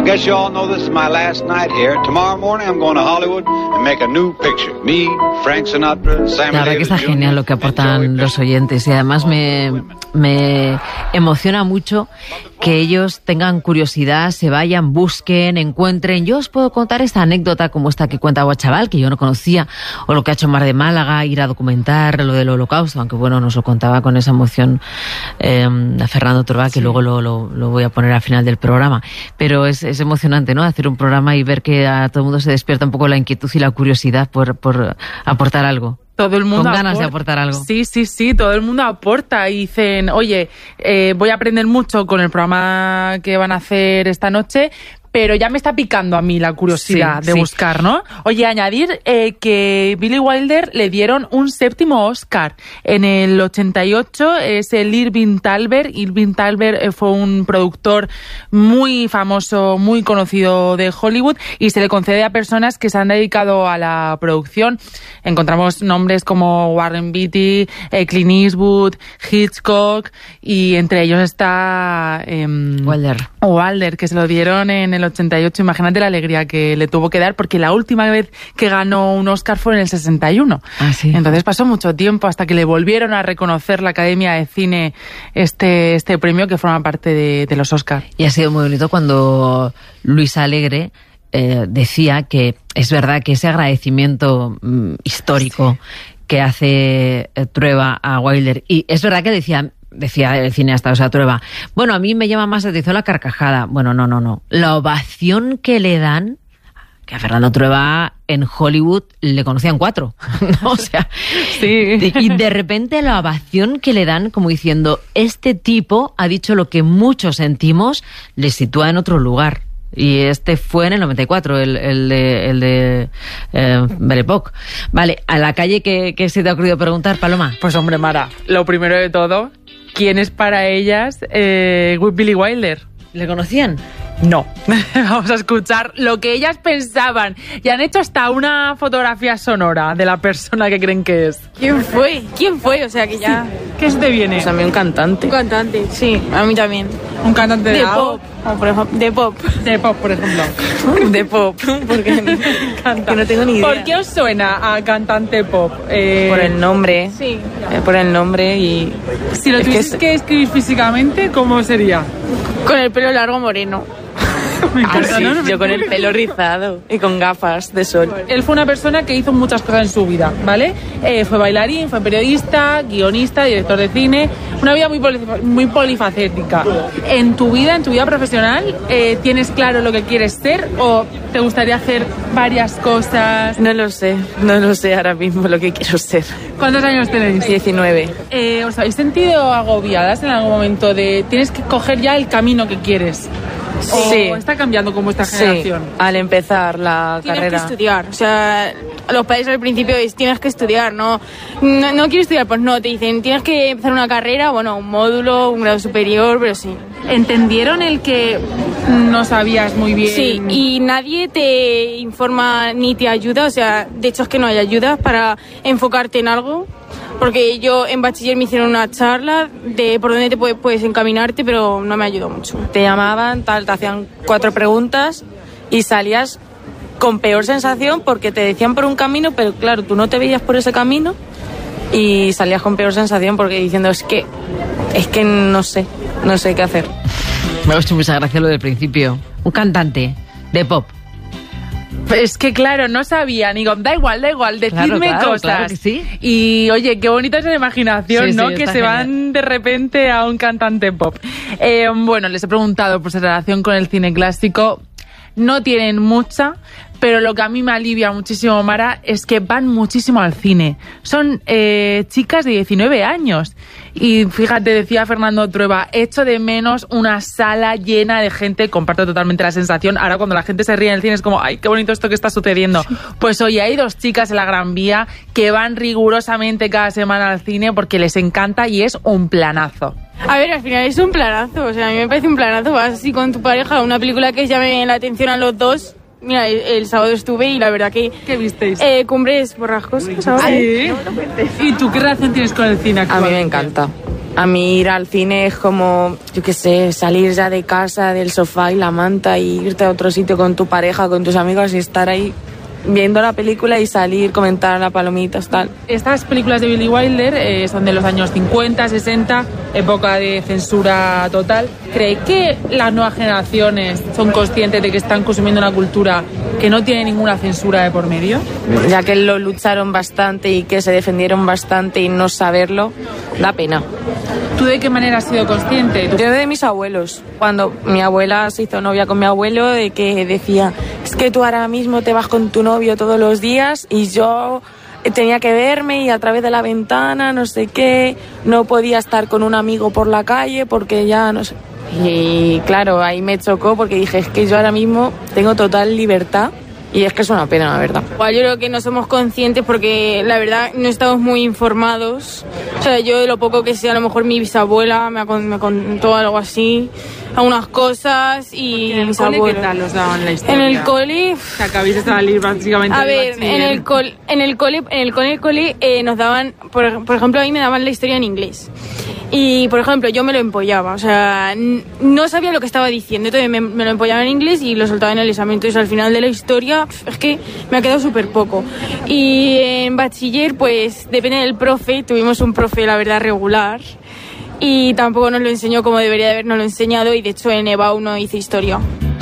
Guess you all know this is my last night here. Tomorrow morning I'm going to Hollywood and make a new picture. Me, Frank Sinatra, Sammy Davis Jr. La verdad que está genial lo que aportan los oyentes y además me emociona mucho que ellos tengan curiosidad, se vayan, busquen, encuentren. Yo os puedo contar esta anécdota como esta que cuenta Guachaval, que yo no conocía, o lo que ha hecho Mar de Málaga, ir a documentar lo del Holocausto, aunque bueno, nos lo contaba con esa emoción a Fernando Trueba, que luego lo voy a poner al final del programa. Pero es emocionante, ¿no? Hacer un programa y ver que a todo el mundo se despierta un poco la inquietud y la curiosidad por aportar algo. Todo el mundo con ganas de aportar algo. Sí, todo el mundo aporta y dicen, oye, voy a aprender mucho con el programa que van a hacer esta noche, pero ya me está picando a mí la curiosidad de buscar, ¿no? Oye, añadir que Billy Wilder le dieron un 7º Oscar. En el 88 es el Irving Thalberg. Irving Thalberg fue un productor muy famoso, muy conocido de Hollywood y se le concede a personas que se han dedicado a la producción. Encontramos nombres como Warren Beatty, Clint Eastwood, Hitchcock y entre ellos está Wilder, que se lo dieron en el 88. Imagínate la alegría que le tuvo que dar, porque la última vez que ganó un Oscar fue en el 61. Sí. Entonces pasó mucho tiempo hasta que le volvieron a reconocer la Academia de Cine este premio que forma parte de los Oscars. Y ha sido muy bonito cuando Luis Alegre decía que es verdad que ese agradecimiento histórico que hace Trueba a Wilder, y es verdad que decía el cineasta, o sea, Trueba, bueno, a mí me llama más la atención la carcajada. Bueno, no. La ovación que le dan, que a Fernando Trueba en Hollywood le conocían 4, ¿no? O sea, sí. Y de repente la ovación que le dan como diciendo, este tipo ha dicho lo que muchos sentimos, le sitúa en otro lugar. Y este fue en el 94, el de Belle Époque. Vale, a la calle que se te ha ocurrido preguntar, Paloma. Pues hombre, Mara, lo primero de todo, ¿quién es para ellas Billy Wilder? ¿Le conocían? No. Vamos a escuchar lo que ellas pensaban. Y han hecho hasta una fotografía sonora de la persona que creen que es. ¿Quién fue? O sea, que ya... ¿Qué se te viene? Pues a mí un cantante. Un cantante, sí, a mí también. ¿Un cantante de pop? O por ejemplo, de pop. De pop, por ejemplo. De pop, porque que no tengo ni idea. ¿Por qué os suena a cantante pop? Por el nombre. Sí. Por el nombre y... Si lo tuvieses que escribir físicamente, ¿cómo sería? Con el pelo largo moreno. Me encanta, sí, ¿no? yo con el pelo rizado y con gafas de sol. Él fue una persona que hizo muchas cosas en su vida, ¿vale? Fue bailarín, fue periodista, guionista, director de cine, una vida muy polifacética. En tu vida profesional, ¿tienes claro lo que quieres ser o te gustaría hacer varias cosas? No lo sé ahora mismo lo que quiero ser. ¿Cuántos años tenéis? 19. ¿Os habéis sentido agobiadas en algún momento de tienes que coger ya el camino que quieres? Sí. ¿O está cambiando como esta generación? Sí, al empezar la carrera. Tienes que estudiar, o sea, los padres al principio es tienes que estudiar, no quiero estudiar, pues no, te dicen tienes que empezar una carrera, bueno, un módulo, un grado superior, pero sí. ¿Entendieron el que no sabías muy bien? Sí, y nadie te informa ni te ayuda, o sea, de hecho es que no hay ayuda para enfocarte en algo. Porque yo en bachiller me hicieron una charla de por dónde te puedes encaminarte, pero no me ayudó mucho. Te llamaban, te hacían 4 preguntas y salías con peor sensación porque te decían por un camino, pero claro, tú no te veías por ese camino y salías con peor sensación porque diciendo es que no sé qué hacer. Me ha hecho mucha gracia lo del principio. Un cantante de pop. Es que claro, no sabían, digo, da igual, decidme cosas. Claro que sí. Y oye, qué bonita es la imaginación, sí, ¿no? sí, Que se genial. van de repente a un cantante pop. Bueno, les he preguntado por su relación con el cine clásico. No tienen mucha, pero lo que a mí me alivia muchísimo, Mara, es que van muchísimo al cine. Son chicas de 19 años. Y fíjate, decía Fernando Trueba, echo de menos una sala llena de gente. Comparto totalmente la sensación. Ahora cuando la gente se ríe en el cine es como, ay, qué bonito esto que está sucediendo. Pues oye, hay 2 chicas en la Gran Vía que van rigurosamente cada semana al cine porque les encanta y es un planazo. A ver, al final es un planazo, o sea, a mí me parece un planazo. Vas así con tu pareja a una película que llame la atención a los dos. Mira, el sábado estuve y la verdad que... ¿Qué visteis? Cumbres borrascosas. ¿Sí? ¿Y tú qué relación tienes con el cine actual? A mí me encanta. A mí ir al cine es como, yo qué sé, salir ya de casa, del sofá y la manta y irte a otro sitio con tu pareja, con tus amigos y estar ahí viendo la película y salir, comentar las palomitas, tal. Estas películas de Billy Wilder son de los años 50, 60, época de censura total. ¿Cree que las nuevas generaciones son conscientes de que están consumiendo una cultura que no tiene ninguna censura de por medio? Ya que lo lucharon bastante y que se defendieron bastante y no saberlo, da pena. ¿Tú de qué manera has sido consciente? Yo de mis abuelos. Cuando mi abuela se hizo novia con mi abuelo, de que decía, es que tú ahora mismo te vas con tu novio todos los días y yo tenía que verme y a través de la ventana, no sé qué, no podía estar con un amigo por la calle porque ya no sé. Y claro, ahí me chocó porque dije, es que yo ahora mismo tengo total libertad. Y es que es una pena, la verdad. Yo creo que no somos conscientes porque la verdad no estamos muy informados. O sea, yo de lo poco que sé, a lo mejor mi bisabuela me contó algo así, algunas cosas y ¿En el cole qué tal os daban la historia? En el cole... O sea, que habéis de salir básicamente A ver, en el cole nos daban, por ejemplo, a mí me daban la historia en inglés. Y, por ejemplo, yo me lo empollaba, o sea, no sabía lo que estaba diciendo, entonces me lo empollaba en inglés y lo soltaba en el examen. Entonces, al final de la historia, es que me ha quedado súper poco. Y en bachiller, pues, depende del profe, tuvimos un profe, la verdad, regular, y tampoco nos lo enseñó como debería de habernos lo enseñado, y de hecho en EBAU no hice historia.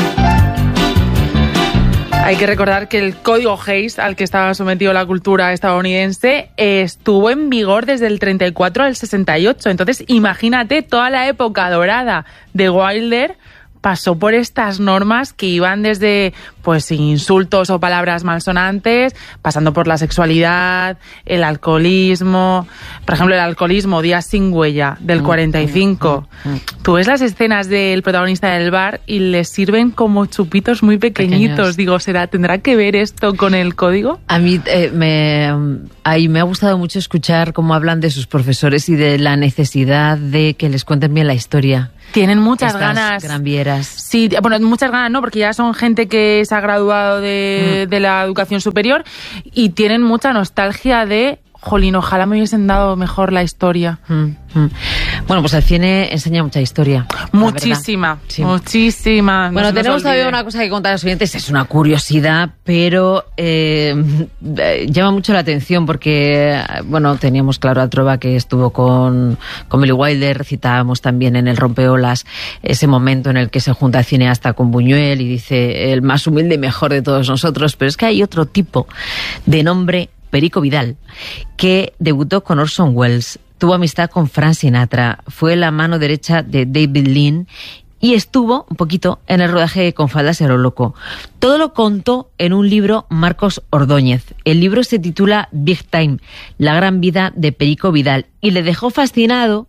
Hay que recordar que el código Hays, al que estaba sometido la cultura estadounidense, estuvo en vigor desde el 34 al 68. Entonces, imagínate, toda la época dorada de Wilder pasó por estas normas que iban desde pues insultos o palabras malsonantes, pasando por la sexualidad, el alcoholismo. Por ejemplo, el alcoholismo, Días sin huella, del 45. Tú ves las escenas del protagonista del bar y les sirven como chupitos muy pequeñitos. Digo, ¿tendrá que ver esto con el código? A mí me ha gustado mucho escuchar cómo hablan de sus profesores y de la necesidad de que les cuenten bien la historia. Tienen muchas ganas. Gran Vieras. Sí, bueno, muchas ganas no, porque ya son gente que se ha graduado de la educación superior y tienen mucha nostalgia de, jolín, ojalá me hubiesen dado mejor la historia. Bueno, pues el cine enseña mucha historia. Muchísima, sí. Muchísima. Bueno, tenemos todavía una cosa que contar a los oyentes, es una curiosidad, pero llama mucho la atención porque, bueno, teníamos claro a Trova que estuvo con Billy Wilder, citábamos también en El Rompeolas ese momento en el que se junta el cineasta con Buñuel y dice el más humilde y mejor de todos nosotros, pero es que hay otro tipo de nombre, Perico Vidal, que debutó con Orson Welles. Tuvo amistad con Frank Sinatra, fue la mano derecha de David Lean y estuvo un poquito en el rodaje Con faldas a lo loco. Todo lo contó en un libro Marcos Ordóñez. El libro se titula Big Time, la gran vida de Perico Vidal, y le dejó fascinado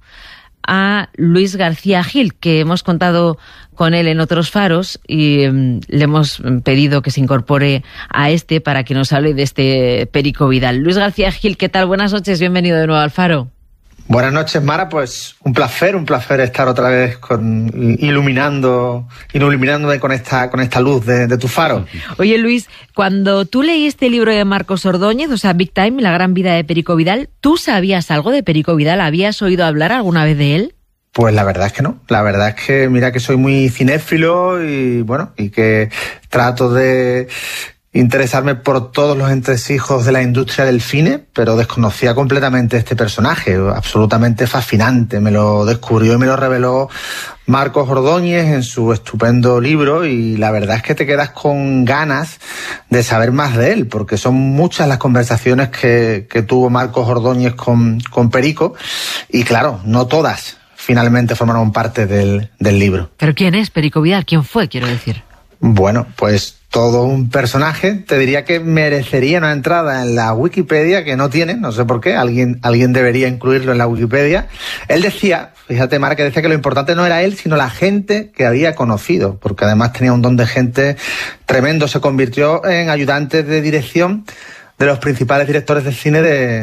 a Luis García Gil, que hemos contado con él en otros faros y le hemos pedido que se incorpore a para que nos hable de este Perico Vidal. Luis García Gil, ¿qué tal? Buenas noches, bienvenido de nuevo al Faro. Buenas noches, Mara, pues un placer estar otra vez iluminándome con esta luz de tu faro. Oye, Luis, cuando tú leíste el libro de Marcos Ordóñez, o sea, Big Time, la gran vida de Perico Vidal, ¿tú sabías algo de Perico Vidal? ¿Habías oído hablar alguna vez de él? Pues la verdad es que no. La verdad es que mira que soy muy cinéfilo y bueno, y que trato de interesarme por todos los entresijos de la industria del cine, pero desconocía completamente este personaje, absolutamente fascinante. Me lo descubrió y me lo reveló Marcos Ordóñez en su estupendo libro y la verdad es que te quedas con ganas de saber más de él, porque son muchas las conversaciones que tuvo Marcos Ordóñez con Perico y claro, no todas finalmente formaron parte del libro. ¿Pero quién es Perico Vidal? ¿Quién fue, quiero decir? Bueno, pues todo un personaje. Te diría que merecería una entrada en la Wikipedia, que no tiene, no sé por qué, alguien debería incluirlo en la Wikipedia. Él decía, fíjate, Mara, que decía que lo importante no era él, sino la gente que había conocido, porque además tenía un don de gente tremendo. Se convirtió en ayudante de dirección de los principales directores de cine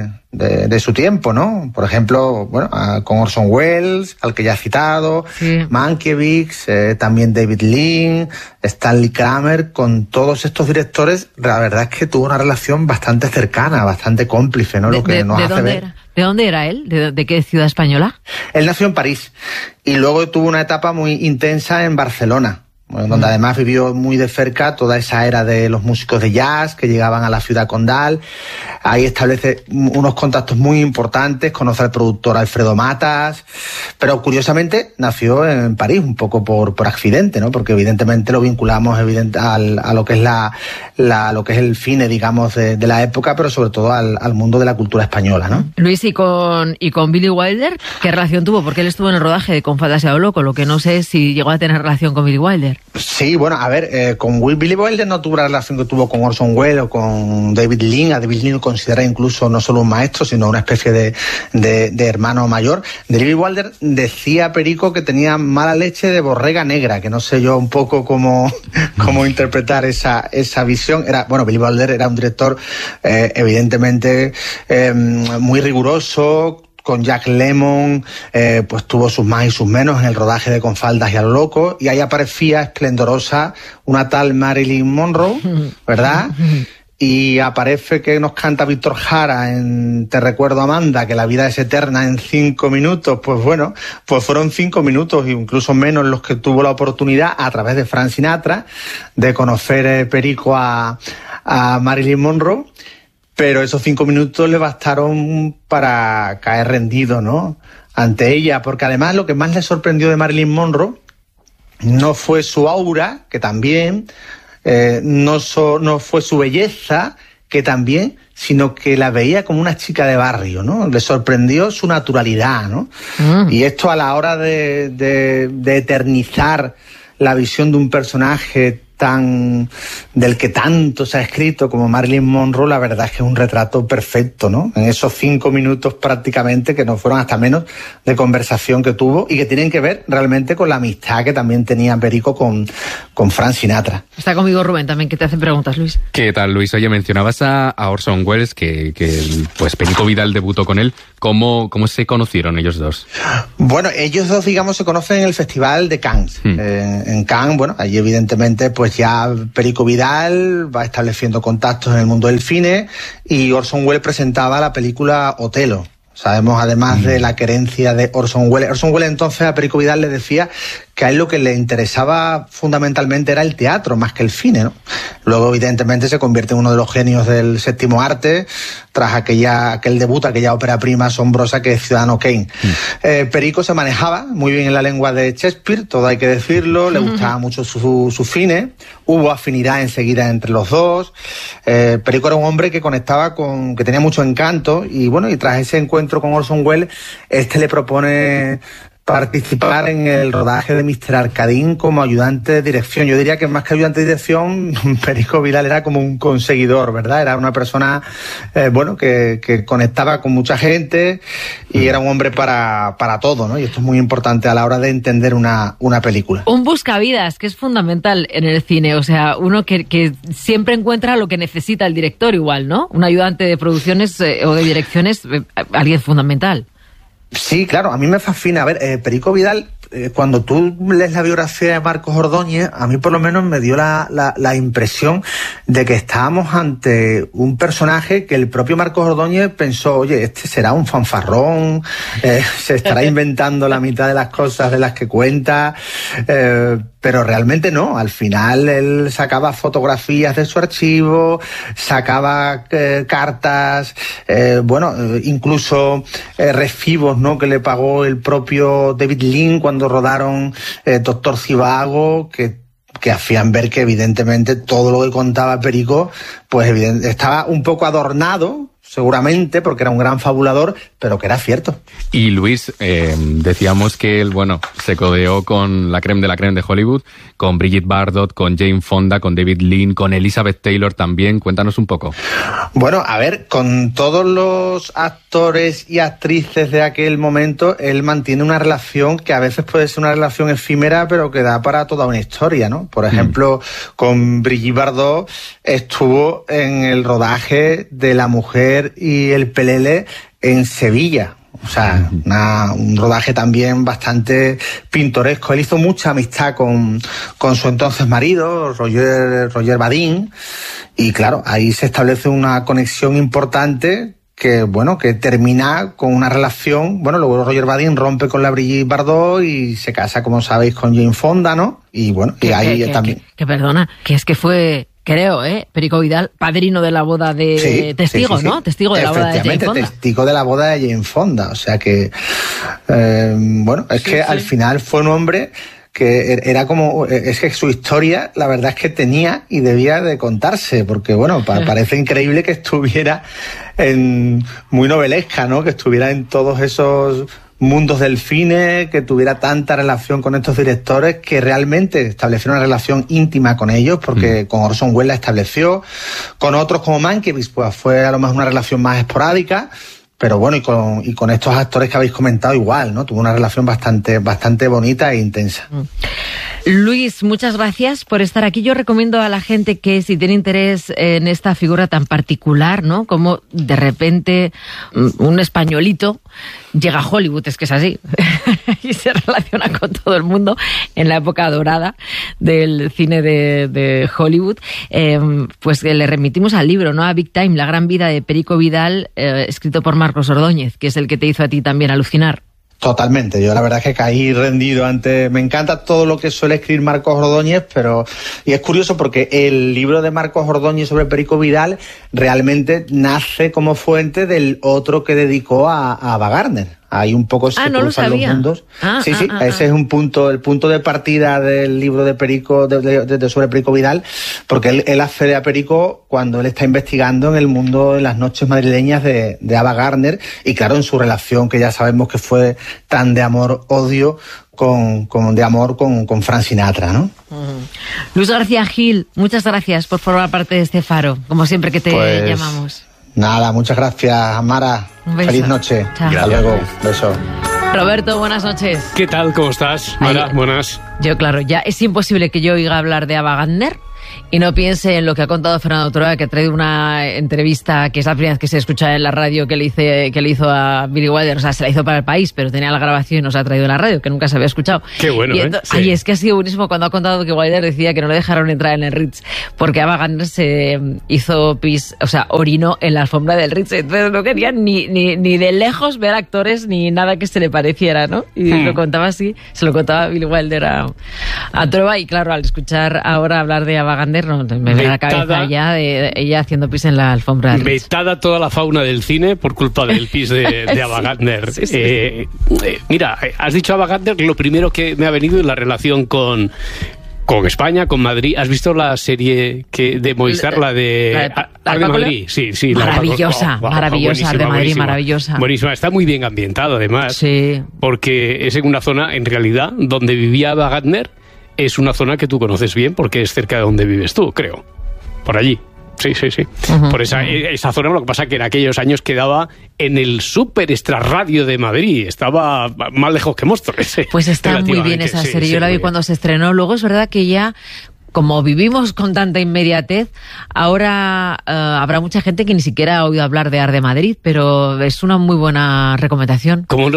de su tiempo, ¿no? Por ejemplo, bueno, con Orson Welles, al que ya he citado, sí. Mankiewicz, también David Lean, Stanley Kramer, con todos estos directores, la verdad es que tuvo una relación bastante cercana, bastante cómplice, ¿no? ¿De dónde ¿De dónde era él? ¿De qué ciudad española? Él nació en París y luego tuvo una etapa muy intensa en Barcelona, donde además vivió muy de cerca toda esa era de los músicos de jazz que llegaban a la ciudad condal. Ahí establece unos contactos muy importantes, conoce al productor Alfredo Matas, pero curiosamente nació en París, un poco por accidente, ¿no? Porque evidentemente lo vinculamos a lo que es lo que es el cine, digamos, de la época, pero sobre todo al mundo de la cultura española, ¿no? Luis, ¿y con Billy Wilder qué relación tuvo? Porque él estuvo en el rodaje de Con Faldas y a lo loco, lo que no sé es si llegó a tener relación con Billy Wilder. Sí, bueno, a ver, con Billy Wilder no tuvo la relación que tuvo con Orson Welles o con David Lean. A David Lean lo considera incluso no solo un maestro, sino una especie de hermano mayor. David Wilder decía Perico que tenía mala leche de borrega negra, que no sé yo un poco cómo interpretar esa visión. Billy Wilder era un director evidentemente muy riguroso. Con Jack Lemmon, pues tuvo sus más y sus menos en el rodaje de Con Faldas y a lo loco, y ahí aparecía esplendorosa una tal Marilyn Monroe, ¿verdad? Y aparece que nos canta Víctor Jara en Te recuerdo Amanda, que la vida es eterna en 5 minutos. Pues bueno, pues fueron 5 minutos, incluso menos los que tuvo la oportunidad a través de Frank Sinatra de conocer Perico a Marilyn Monroe. Pero esos 5 minutos le bastaron para caer rendido, ¿no?, ante ella, porque además lo que más le sorprendió de Marilyn Monroe no fue su aura, que también, no fue su belleza, que también, sino que la veía como una chica de barrio, ¿no? Le sorprendió su naturalidad, ¿no? Y esto a la hora de eternizar la visión de un personaje del que tanto se ha escrito como Marilyn Monroe, la verdad es que es un retrato perfecto, ¿no? En esos 5 minutos prácticamente, que no fueron hasta menos, de conversación que tuvo y que tienen que ver realmente con la amistad que también tenía Perico con Frank Sinatra. Está conmigo Rubén también, que te hacen preguntas, Luis. ¿Qué tal, Luis? Oye, mencionabas a Orson Welles, que pues Perico Vidal debutó con él. ¿Cómo se conocieron ellos dos? Bueno, ellos dos, digamos, se conocen en el Festival de Cannes. En Cannes, bueno, allí evidentemente pues ya Perico Vidal va estableciendo contactos en el mundo del cine y Orson Welles presentaba la película Otelo. Sabemos además de la querencia de Orson Welles. Orson Welles entonces a Perico Vidal le decía que a él lo que le interesaba fundamentalmente era el teatro más que el cine, ¿no? Luego evidentemente se convierte en uno de los genios del séptimo arte tras aquel debut, aquella ópera prima asombrosa que es Ciudadano Kane. Perico se manejaba muy bien en la lengua de Shakespeare, todo hay que decirlo, le gustaba mucho su cine, hubo afinidad enseguida entre los dos. Perico era un hombre que conectaba que tenía mucho encanto y bueno, y tras ese encuentro con Orson Welles, le propone participar en el rodaje de Mr. Arcadín como ayudante de dirección. Yo diría que más que ayudante de dirección, Perico Vidal era como un conseguidor, ¿verdad? Era una persona, que conectaba con mucha gente y era un hombre para todo, ¿no? Y esto es muy importante a la hora de entender una película. Un buscavidas, que es fundamental en el cine, o sea, uno que siempre encuentra lo que necesita el director igual, ¿no? Un ayudante de producciones o de direcciones, alguien fundamental. Sí, claro, a mí me fascina. A ver, Perico Vidal, cuando tú lees la biografía de Marcos Ordóñez, a mí por lo menos me dio la impresión de que estábamos ante un personaje que el propio Marcos Ordóñez pensó, oye, este será un fanfarrón, se estará inventando la mitad de las cosas de las que cuenta, pero realmente no. Al final él sacaba fotografías de su archivo, sacaba cartas, incluso recibos, ¿no?, que le pagó el propio David Lean cuando rodaron Doctor Zhivago, que hacían ver que evidentemente todo lo que contaba Perico pues estaba un poco adornado, seguramente, porque era un gran fabulador, pero que era cierto. Y Luis, decíamos que él, se codeó con la creme de Hollywood, con Brigitte Bardot, con Jane Fonda, con David Lean, con Elizabeth Taylor también. Cuéntanos un poco. Bueno, a ver, con todos los actores y actrices de aquel momento, él mantiene una relación que a veces puede ser una relación efímera, pero que da para toda una historia, ¿no? Por ejemplo, con Brigitte Bardot estuvo en el rodaje de La Mujer y el Pelele en Sevilla. O sea, un rodaje también bastante pintoresco. Él hizo mucha amistad con su entonces marido, Roger Vadim, y claro, ahí se establece una conexión importante que termina con una relación. Bueno, luego Roger Vadim rompe con la Brigitte Bardot y se casa, como sabéis, con Jane Fonda, ¿no? Y bueno, y ahí también. Que perdona, que es que fue, creo, Perico Vidal, padrino de la boda de Testigo, sí. ¿No? Testigo de la boda de Jane Fonda. Testigo de la boda de Jane Fonda. O sea que, es que al final fue un hombre que era como, es que su historia, la verdad es que tenía y debía de contarse, porque bueno, parece increíble que estuviera muy novelesca, ¿no? Que estuviera en todos esos mundos del cine, que tuviera tanta relación con estos directores, que realmente estableció una relación íntima con ellos, porque con Orson Welles la estableció, con otros como Mankiewicz, pues fue a lo mejor una relación más esporádica. Pero bueno, y con estos actores que habéis comentado igual, ¿no? Tuvo una relación bastante bonita e intensa. Luis, muchas gracias por estar aquí. Yo recomiendo a la gente que si tiene interés en esta figura tan particular, ¿no? Como de repente un españolito llega a Hollywood, es que es así, y se relaciona con todo el mundo en la época dorada del cine de Hollywood, pues le remitimos al libro, ¿no? A Big Time, la gran vida de Perico Vidal, escrito por Marcos Ordóñez, que es el que te hizo a ti también alucinar. Totalmente, yo la verdad es que caí rendido ante... Me encanta todo lo que suele escribir Marcos Ordóñez, y es curioso porque el libro de Marcos Ordóñez sobre Perico Vidal realmente nace como fuente del otro que dedicó a Ava Gardner. Hay un poco se cruzan los mundos. Ese es el punto de partida del libro de Perico, sobre Perico Vidal, porque él accede a Perico cuando él está investigando en el mundo de las noches madrileñas de Ava Gardner, y claro, en su relación, que ya sabemos que fue tan de amor-odio, con Frank Sinatra, ¿no? Luis García Gil, muchas gracias por formar parte de este faro, como siempre que te llamamos. Nada, muchas gracias, Mara. Feliz noche. Chao. Hasta luego. Beso. Roberto, buenas noches. ¿Qué tal? ¿Cómo estás, Mara? Buenas. Yo, claro, ya es imposible que yo oiga hablar de Ava Gardner y no piense en lo que ha contado Fernando Trueba, que ha traído una entrevista que es la primera vez que se escucha en la radio que le hizo a Billy Wilder. O sea, se la hizo para El País, pero tenía la grabación y nos ha traído en la radio, que nunca se había escuchado. Qué bueno, Ay, es que ha sido buenísimo cuando ha contado que Wilder decía que no le dejaron entrar en el Ritz porque Ava Gardner se hizo pis, o sea, orinó en la alfombra del Ritz. Entonces no querían ni de lejos ver actores ni nada que se le pareciera, ¿no? Y lo contaba así, se lo contaba Billy Wilder a Trueba, y claro, al escuchar ahora hablar de Ava Gardner, no, me viene a la cabeza ya de ella haciendo pis en la alfombra. Vetada toda la fauna del cine por culpa del pis de Ava Gardner. Sí. Mira, has dicho Ava Gardner, lo primero que me ha venido es la relación con España, con Madrid. ¿Has visto la serie de Movistar, la de Madrid? Sí. Maravillosa, maravillosa, de Madrid, maravillosa. Buenísima, está muy bien ambientado además. Sí. Porque es en una zona, en realidad, donde vivía Ava Gardner. Es una zona que tú conoces bien porque es cerca de donde vives tú, creo. Por allí. Sí. Por esa zona, lo que pasa que en aquellos años quedaba en el Super Extrarradio de Madrid. Estaba más lejos que Móstoles. Pues está muy bien esa serie. Yo la vi cuando se estrenó. Luego es verdad que ya, como vivimos con tanta inmediatez, ahora habrá mucha gente que ni siquiera ha oído hablar de Arde Madrid, pero es una muy buena recomendación. ¿Cómo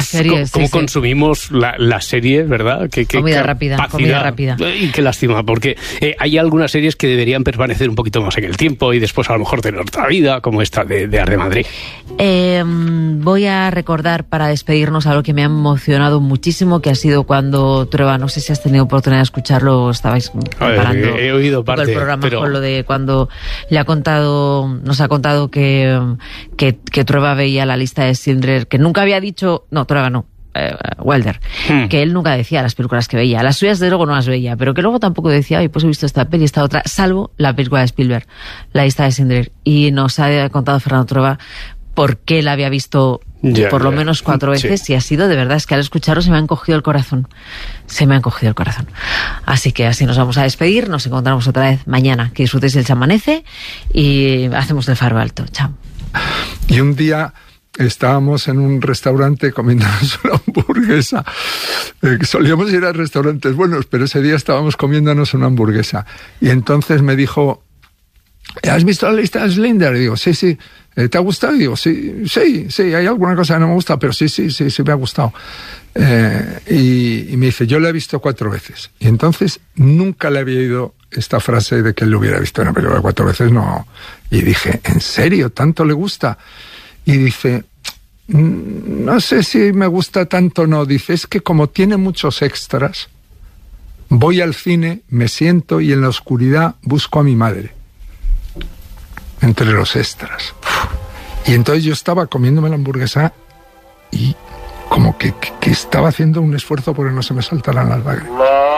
consumimos la serie, verdad? Comida rápida. Y qué lástima, porque hay algunas series que deberían permanecer un poquito más en el tiempo y después a lo mejor tener otra vida, como esta de Arde Madrid. Voy a recordar para despedirnos algo que me ha emocionado muchísimo, que ha sido cuando Trueba, no sé si has tenido oportunidad de escucharlo, estabais he oído parte del programa, pero... con lo de cuando nos ha contado que Trueba veía la lista de Schindler, que nunca había dicho, no, Trueba no, Wilder, que él nunca decía las películas que veía. Las suyas de luego no las veía, pero que luego tampoco decía, pues he visto esta peli, esta otra, salvo la película de Spielberg, la lista de Schindler. Y nos ha contado Fernando Trueba por qué la había visto por lo menos 4 veces, y ha sido, de verdad, es que al escucharlo se me ha encogido el corazón. Así que así nos vamos a despedir, nos encontramos otra vez mañana. Que disfrutéis del Chamanece y hacemos el Faro Alto. Chao. Y un día estábamos en un restaurante comiéndonos una hamburguesa. Solíamos ir a restaurantes buenos, pero ese día estábamos comiéndonos una hamburguesa. Y entonces me dijo, ¿has visto la lista de Schindler? Y digo, sí. ¿Te ha gustado? Y digo, sí, hay alguna cosa que no me gusta, pero sí me ha gustado. Y me dice, yo la he visto 4 veces. Y entonces nunca le había oído esta frase de que él lo hubiera visto una película 4 veces, no. Y dije, ¿en serio? ¿Tanto le gusta? y dice, no sé si me gusta tanto o no. Dice, es que como tiene muchos extras, voy al cine, me siento y en la oscuridad busco a mi madre entre los extras. Y entonces yo estaba comiéndome la hamburguesa y como que estaba haciendo un esfuerzo porque no se me saltaran las lágrimas.